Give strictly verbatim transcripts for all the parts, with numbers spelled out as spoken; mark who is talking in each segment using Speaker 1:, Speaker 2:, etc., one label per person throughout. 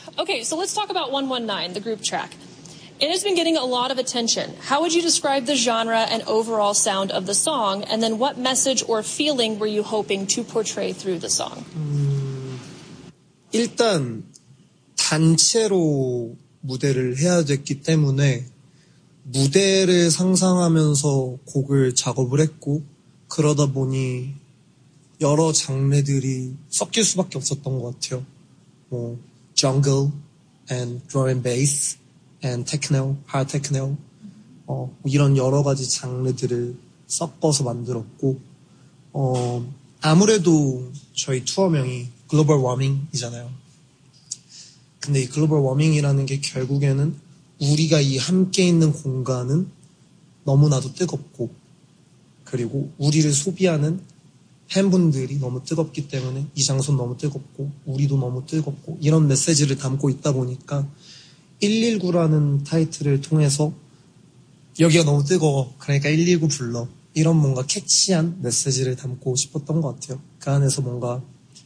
Speaker 1: Okay, so let's talk about one one nine, the group track. It has been getting a lot of attention. How would you describe the genre and overall sound of the song? And then what message or feeling were you hoping to portray through the song?
Speaker 2: 음, 일단 단체로 무대를 해야 됐기 때문에 무대를 상상하면서 곡을 작업을 했고 그러다 보니 여러 장르들이 섞일 수밖에 없었던 것 같아요. 뭐 jungle and drum and bass and techno, hard techno 어, 이런 여러 가지 장르들을 섞어서 만들었고 어, 아무래도 저희 투어명이 글로벌 워밍이잖아요. 근데 이 글로벌 워밍이라는 게 결국에는 우리가 이 함께 있는 공간은 너무나도 뜨겁고 그리고 우리를 소비하는 팬분들이 너무 뜨겁기 때문에 이 장소는 너무 뜨겁고 우리도 너무 뜨겁고 이런 메시지를 담고 있다 보니까 일일구라는 타이틀을 통해서 여기가 너무 뜨거워 그러니까 일일구 불러 이런 뭔가 캐치한 메시지를 담고 싶었던 것 같아요. 그 안에서 뭔가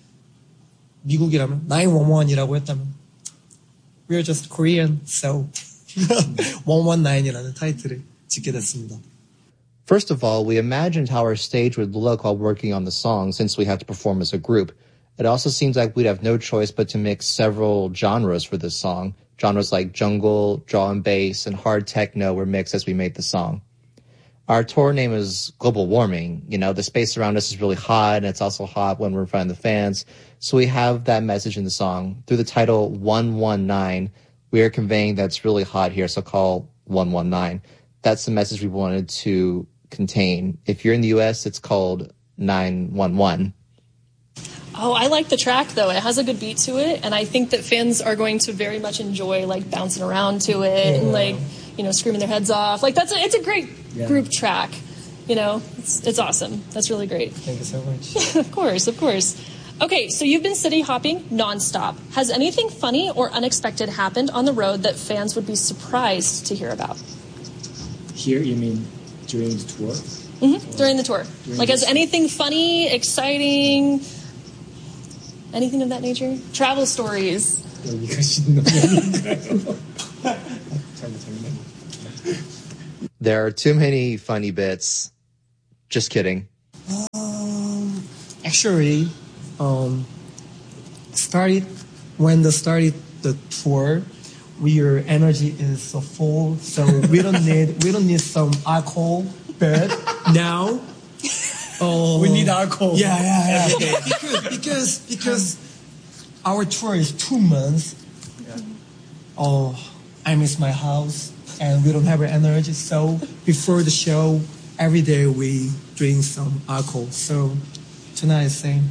Speaker 2: 미국이라면 나인일일이라고 했다면 We're just Korean, so one nine이라는 타이틀을 짓게 됐습니다.
Speaker 3: First of all, we imagined how our stage would look while working on the song since we had to perform as a group. It also seems like we'd have no choice but to mix several genres for this song. Genres like jungle, drum and bass, and hard techno were mixed as we made the song. Our tour name is Global Warming. You know, the space around us is really hot, and it's also hot when we're in front of the fans. So we have that message in the song. Through the title one one nine, we are conveying that it's really hot here, so call one one nine. That's the message we wanted to contain. If you're in the U S, it's called nine one one.
Speaker 1: Oh, I like the track, though. It has a good beat to it, and I think that fans are going to very much enjoy, like, bouncing around to it yeah. and, like, you know, screaming their heads off. Like, that's a, it's a great yeah. group track. You know, it's, it's awesome. That's really great.
Speaker 2: Thank you so much.
Speaker 1: Of course, of course. Okay, so you've been city hopping nonstop. Has anything funny or unexpected happened on the road that fans would be surprised to hear about?
Speaker 4: Here, you mean during the tour?
Speaker 1: Mm-hmm. During the tour.
Speaker 4: During
Speaker 1: like,
Speaker 4: the
Speaker 1: is
Speaker 4: tour.
Speaker 1: anything funny, exciting, anything of that nature? Travel stories.
Speaker 3: There are too many funny bits. Just kidding.
Speaker 2: Um, actually, um, started when the started the tour, your energy is so full, so we don't need we don't need some alcohol. But now, oh,
Speaker 4: we need alcohol.
Speaker 2: Yeah, yeah, yeah. because because because our tour is two months. Yeah. Oh, I miss my house, and we don't have energy. So before the show, every day we drink some alcohol. So tonight is same.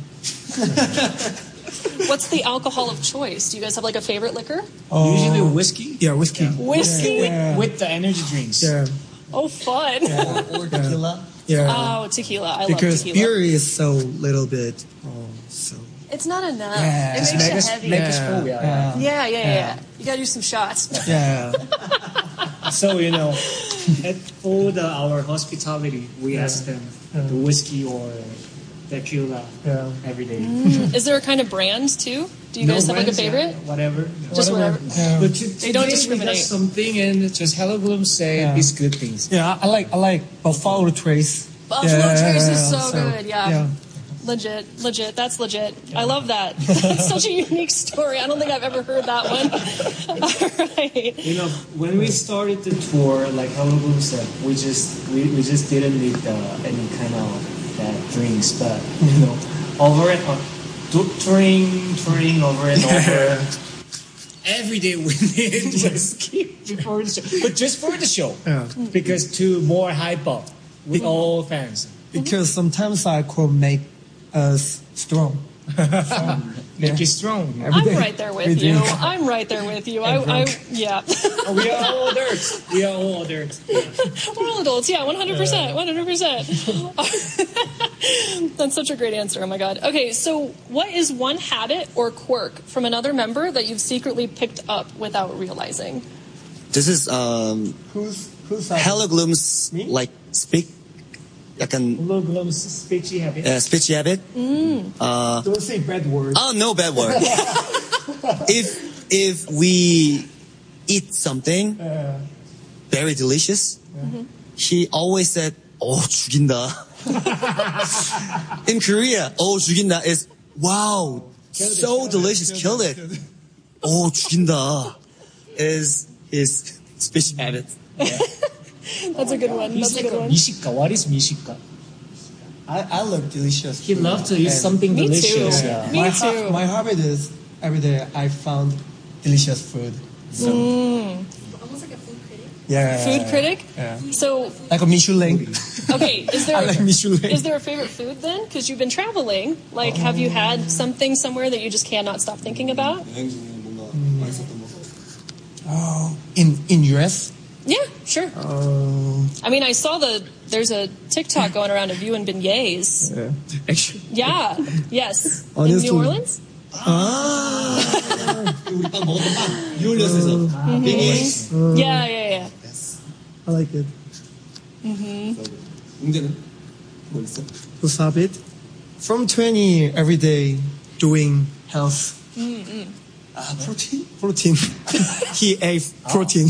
Speaker 1: What's the alcohol of choice? Do you guys have like a favorite liquor?
Speaker 2: Uh,
Speaker 4: Usually whiskey.
Speaker 2: Yeah, whiskey.
Speaker 4: Yeah.
Speaker 1: Whiskey?
Speaker 2: Yeah.
Speaker 4: With, with the energy drinks.
Speaker 2: Yeah.
Speaker 1: Oh, fun.
Speaker 2: Yeah.
Speaker 4: Or tequila.
Speaker 2: Yeah.
Speaker 1: Oh, tequila. I
Speaker 2: because
Speaker 1: love tequila.
Speaker 2: Because beer is so little bit, oh, so...
Speaker 1: It's not enough.
Speaker 2: Yeah.
Speaker 1: It makes
Speaker 4: make
Speaker 1: you
Speaker 4: us,
Speaker 1: heavy.
Speaker 4: Make
Speaker 1: Yeah.
Speaker 4: us full, yeah.
Speaker 1: Yeah, yeah, yeah. yeah. You gotta do some shots.
Speaker 2: Yeah.
Speaker 4: So, you know, at, for the, our hospitality, we yeah. ask them yeah. the whiskey or tequila yeah. every day.
Speaker 1: Mm. Is there a kind of brand, too? Do you
Speaker 4: no
Speaker 1: guys have
Speaker 4: brands,
Speaker 1: like a favorite?
Speaker 4: Yeah, whatever.
Speaker 1: Just whatever.
Speaker 4: whatever.
Speaker 2: Yeah.
Speaker 4: But to,
Speaker 1: they don't discriminate.
Speaker 4: We got something and just Hello Gloom say
Speaker 2: yeah.
Speaker 4: these good things.
Speaker 2: Yeah, I like I like Buffalo Trace.
Speaker 1: Buffalo
Speaker 2: yeah,
Speaker 1: Trace is so,
Speaker 2: so
Speaker 1: good, yeah.
Speaker 2: yeah.
Speaker 1: Legit, legit. That's legit. Yeah. I love that. That's such a unique story. I don't think I've ever heard that one. All right.
Speaker 4: You know, when we started the tour, like Hello Gloom said, we just we, we just didn't need uh, any kind of uh, drinks, but mm-hmm. you know, over and over, touring, touring over and over. Every day we need whiskey before the show, but just for the show,
Speaker 2: yeah.
Speaker 4: because to more hype up with Be- all fans.
Speaker 2: Because sometimes I could make us strong.
Speaker 4: So, make you strong.
Speaker 1: I'm right there with you. I'm right there with you. I, I, yeah.
Speaker 4: We are all adults. We are all adults. Yeah.
Speaker 1: We're all adults. Yeah, one hundred percent. one hundred percent. That's such a great answer. Oh my God. Okay, so what is one habit or quirk from another member that you've secretly picked up without realizing?
Speaker 5: This is um.
Speaker 2: Who's who's
Speaker 5: Hello Gloom's
Speaker 2: Me?
Speaker 5: like speak. 약간
Speaker 4: Hello Gloom's speechy habit.
Speaker 5: Uh, speechy habit.
Speaker 1: Mm.
Speaker 5: Uh,
Speaker 2: Don't say bad words.
Speaker 5: Oh, no bad word. if if we eat something very delicious, he always said, "Oh, 죽인다." In Korea, "Oh, 죽인다" is wow, so delicious, killed it. "Oh, 죽인다" is his speech habit.
Speaker 1: That's a good one. That's a good one.
Speaker 4: Mishika. What is mishika?
Speaker 2: I, I love delicious.
Speaker 4: He
Speaker 2: food.
Speaker 4: loves to eat
Speaker 2: And
Speaker 4: something
Speaker 1: Me
Speaker 4: delicious.
Speaker 1: too.
Speaker 4: Yeah.
Speaker 1: Me
Speaker 2: my,
Speaker 1: too.
Speaker 2: ha- my habit is every day I found delicious food. So
Speaker 6: Almost like a food critic.
Speaker 2: yeah,
Speaker 1: Food critic?
Speaker 2: Yeah.
Speaker 1: So,
Speaker 2: like a Michelin.
Speaker 1: okay, is there
Speaker 2: I like Michelin.
Speaker 1: is there a favorite food then? Because you've been traveling. Like, have you had something somewhere that you just cannot stop thinking about?
Speaker 2: Oh, in in U S.
Speaker 1: Yeah, sure.
Speaker 2: Uh,
Speaker 1: I mean, I saw the there's a TikTok going around of you and beignets.
Speaker 2: yeah. Actually,
Speaker 1: Yeah, yes. In
Speaker 2: Honestly.
Speaker 1: New Orleans?
Speaker 2: 아,
Speaker 5: 우리 빵 먹었던 빵 뉴올리언스에서 빙의.
Speaker 1: Yeah, yeah, yeah.
Speaker 2: I like it.
Speaker 5: 웅재는 뭐 있어?
Speaker 2: Who's habit? From twenty every day doing health.
Speaker 5: 아 프로틴?
Speaker 2: Protein. He ate protein.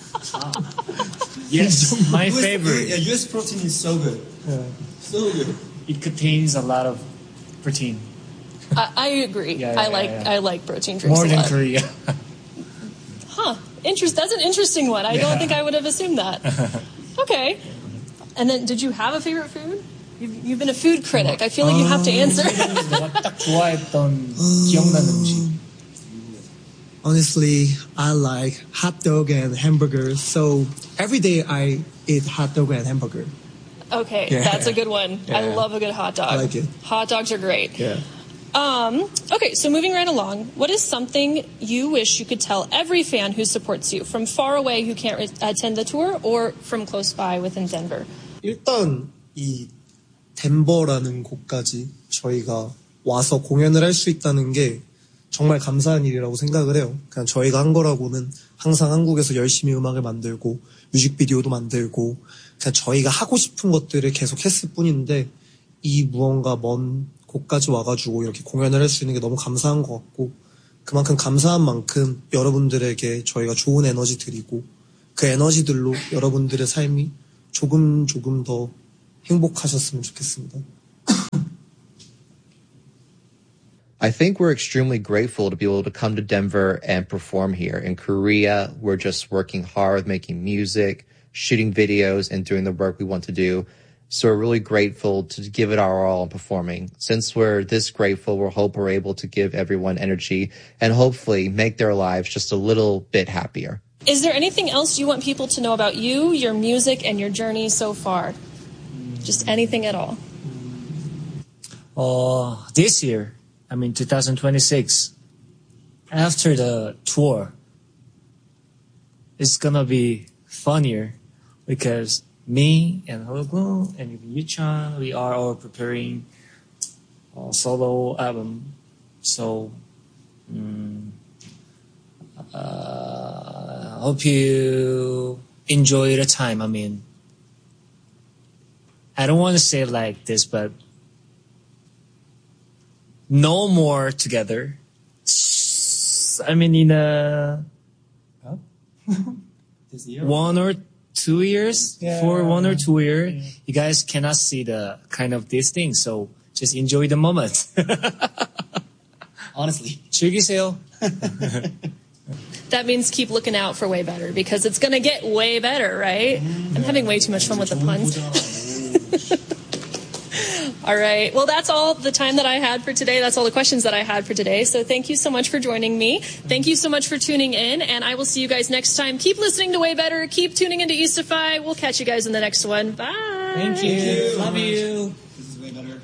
Speaker 4: Yes, my
Speaker 5: U S
Speaker 4: favorite.
Speaker 5: Yeah, U S protein is so good.
Speaker 2: Yeah.
Speaker 5: So good.
Speaker 4: It contains a lot of protein.
Speaker 1: I, I agree.
Speaker 4: Yeah,
Speaker 1: I
Speaker 4: yeah,
Speaker 1: like
Speaker 4: yeah.
Speaker 1: I like protein drinks
Speaker 4: More
Speaker 1: a
Speaker 4: than
Speaker 1: lot.
Speaker 4: Korea.
Speaker 1: Huh. Interest. That's an interesting one. I don't think I would have assumed that. Okay. And then, did you have a favorite food? You've, you've been a food critic. I feel like you have to answer.
Speaker 4: 내가 딱 좋아했던 기억나는 음식.
Speaker 2: Honestly, I like hot dog and hamburger. So every day I eat hot dog and hamburger.
Speaker 1: Okay,
Speaker 2: Yeah.
Speaker 1: that's a good one. I
Speaker 2: Yeah.
Speaker 1: love a good hot dog.
Speaker 2: I like it.
Speaker 1: Hot dogs are great.
Speaker 2: Yeah.
Speaker 1: Um, okay, so moving right along, what is something you wish you could tell every fan who supports you, from far away who can't re- attend the tour, or from close by within Denver?
Speaker 2: 일단 이 덴버라는 곳까지 저희가 와서 공연을 할 수 있다는 게 정말 감사한 일이라고 생각을 해요. 그냥 저희가 한 거라고는 항상 한국에서 열심히 음악을 만들고 뮤직비디오도 만들고 그냥 저희가 하고 싶은 것들을 계속 했을 뿐인데 이 무언가 먼 곳까지 와가지고 이렇게 공연을 할 수 있는 게 너무 감사한 것 같고 그만큼 감사한 만큼 여러분들에게 저희가 좋은 에너지 드리고 그 에너지들로 여러분들의 삶이 조금 조금 더 행복하셨으면 좋겠습니다.
Speaker 3: I think we're extremely grateful to be able to come to Denver and perform here. In Korea, we're just working hard, making music, shooting videos, and doing the work we want to do. So we're really grateful to give it our all in performing. Since we're this grateful, we hope we're able to give everyone energy and hopefully make their lives just a little bit happier.
Speaker 1: Is there anything else you want people to know about you, your music, and your journey so far? Just anything at all.
Speaker 4: Uh, this year, I mean twenty twenty-six, after the tour, it's gonna be funnier because me and Hologun and even Yuchan, we are all preparing a solo album. So, um, uh, hope you enjoy the time. I mean, I don't want to say it like this, but no more together. I mean, in a
Speaker 5: This year?
Speaker 4: one or two years,
Speaker 2: Yeah.
Speaker 4: for one or two years, you guys cannot see the kind of these things. So just enjoy the moment.
Speaker 5: Honestly.
Speaker 4: 즐기세요.
Speaker 1: That means keep looking out for Way Better because it's going to get way better, right? I'm having way too much fun with the puns. All right. Well, that's all the time that I had for today. That's all the questions that I had for today. So thank you so much for joining me. Thank you so much for tuning in. And I will see you guys next time. Keep listening to Way Better. Keep tuning into Eastify. We'll catch you guys in the next one. Bye.
Speaker 4: Thank you. Love you.
Speaker 5: This is way better.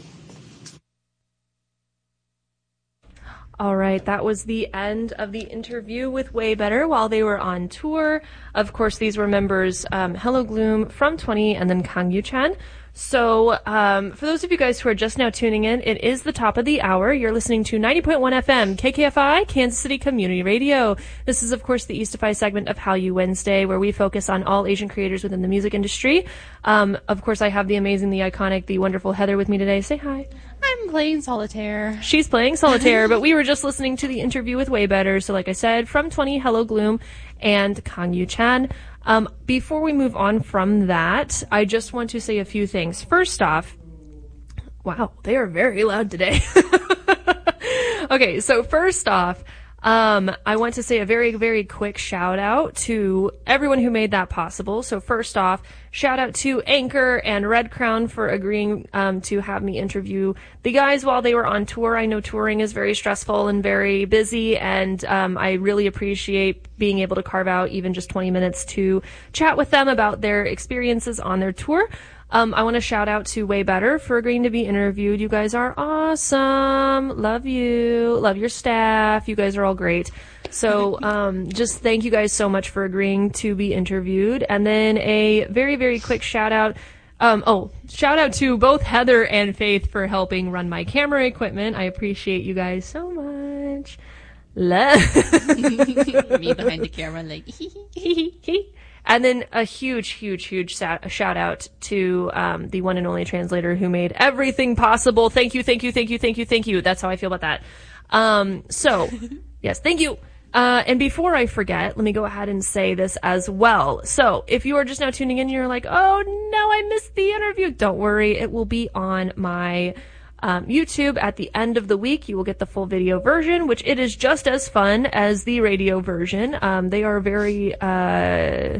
Speaker 1: All right, that was the end of the interview with Way Better while they were on tour. Of course, these were members um, Hello Gloom, From twenty, and then Kang Yuchan.
Speaker 7: So, um, for those of you guys who are just now tuning in, it is the top of the hour. You're listening to ninety point one F M, K K F I, Kansas City Community Radio. This is, of course, the Eastify segment of Hallyu Wednesday, where we focus on all Asian creators within the music industry. Um, of course, I have the amazing, the iconic, the wonderful Heather with me today. Say hi.
Speaker 6: I'm playing solitaire.
Speaker 7: She's playing solitaire, but we were just listening to the interview with Way Better. So, like I said, from twenty, Hello Gloom, and Kang Yu Chan. Um, before we move on from that, I just want to say a few things. First off, wow, they are very loud today. Okay, so first off, um, I want to say a very, very quick shout out to everyone who made that possible. So first off, shout out to Anchor and Red Crown for agreeing um, to have me interview the guys while they were on tour. I know touring is very stressful and very busy, and um, I really appreciate being able to carve out even just twenty minutes to chat with them about their experiences on their tour. Um, I want to shout out to Way Better for agreeing to be interviewed. You guys are awesome. Love you. Love your staff. You guys are all great. So um, just thank you guys so much for agreeing to be interviewed. And then a very, very quick shout out. Um, oh, shout out to both Heather and Faith for helping run my camera equipment. I appreciate you guys so much. Love.
Speaker 6: Me behind the camera, like.
Speaker 7: And then a huge, huge, huge sa- shout out to um, the one and only translator who made everything possible. Thank you, thank you, thank you, thank you, thank you. That's how I feel about that. Um, so, yes, thank you. Uh, and before I forget, let me go ahead and say this as well. So, if you are just now tuning in and you're like, oh no, I missed the interview, don't worry. It will be on my Um, YouTube at the end of the week. You will get the full video version, which it is just as fun as the radio version. Um, they are very uh,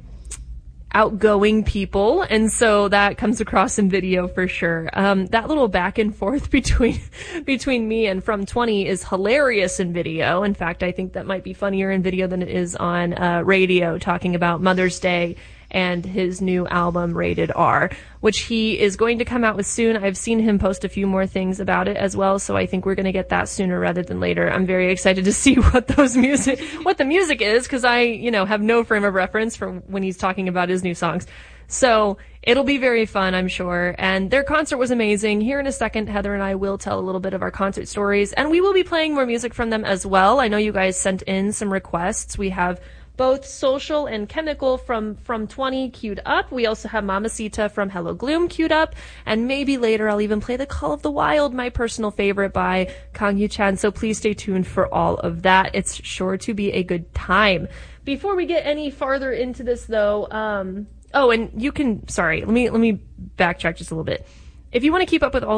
Speaker 7: outgoing people, and so that comes across in video for sure. Um, that little back and forth between between me and From twenty is hilarious in video. In fact, I think that might be funnier in video than it is on uh, radio, talking about Mother's Day and his new album Rated R, which he is going to come out with soon. I've seen him post a few more things about it as well, so I think we're going to get that sooner rather than later. I'm very excited to see what those music, what the music is, because I, you know, have no frame of reference for when he's talking about his new songs. So it'll be very fun, I'm sure. And their concert was amazing. Here in a second, Heather and I will tell a little bit of our concert stories, and we will be playing more music from them as well. I know you guys sent in some requests. We have both Social and Chemical from From twenty queued up. We also have Mamacita from Hello Gloom queued up. And maybe later I'll even play The Call of the Wild, my personal favorite by Kang Yu Chan. So please stay tuned for all of that. It's sure to be a good time. Before we get any farther into this though, um, oh, and you can, sorry, let me, let me backtrack just a little bit. If you want to keep up with all